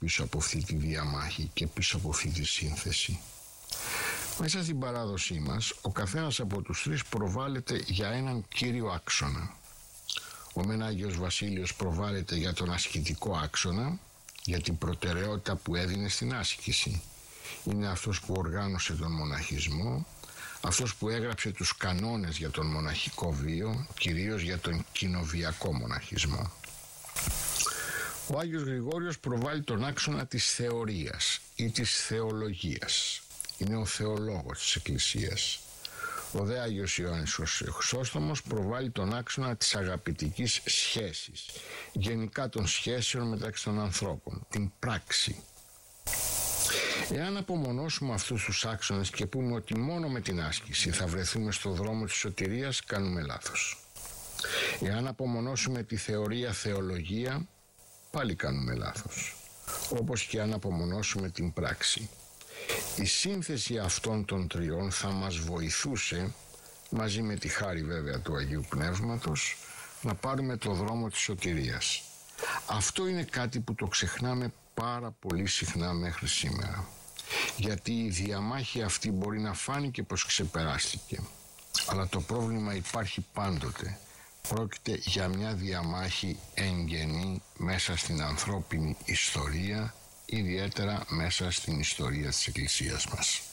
πίσω από αυτή τη διαμάχη και πίσω από αυτή τη σύνθεση? Μέσα στην παράδοσή μας, ο καθένας από τους τρεις προβάλλεται για έναν κύριο άξονα. Ο μεν Άγιος Βασίλειος προβάλλεται για τον ασκητικό άξονα, για την προτεραιότητα που έδινε στην άσκηση. Είναι αυτός που οργάνωσε τον μοναχισμό, αυτός που έγραψε τους κανόνες για τον μοναχικό βίο, κυρίως για τον κοινοβιακό μοναχισμό. Ο Άγιος Γρηγόριος προβάλλει τον άξονα της θεωρίας ή της θεολογίας. Είναι ο θεολόγος της Εκκλησίας. Ο δε Άγιος Ιωάννης ο Χρυσόστομος προβάλλει τον άξονα της αγαπητικής σχέσης, γενικά των σχέσεων μεταξύ των ανθρώπων, την πράξη. Εάν απομονώσουμε αυτούς τους άξονες και πούμε ότι μόνο με την άσκηση θα βρεθούμε στο δρόμο της σωτηρίας, κάνουμε λάθος. Εάν απομονώσουμε τη θεωρία θεολογία, πάλι κάνουμε λάθος. Όπως και αν απομονώσουμε την πράξη. Η σύνθεση αυτών των τριών θα μας βοηθούσε, μαζί με τη χάρη βέβαια του Αγίου Πνεύματος, να πάρουμε το δρόμο της σωτηρίας. Αυτό είναι κάτι που το ξεχνάμε πάρα πολύ συχνά μέχρι σήμερα. Γιατί η διαμάχη αυτή μπορεί να φάνηκε πως ξεπεράστηκε. Αλλά το πρόβλημα υπάρχει πάντοτε. Πρόκειται για μια διαμάχη εγγενή μέσα στην ανθρώπινη ιστορία, ιδιαίτερα μέσα στην ιστορία της Εκκλησίας μας.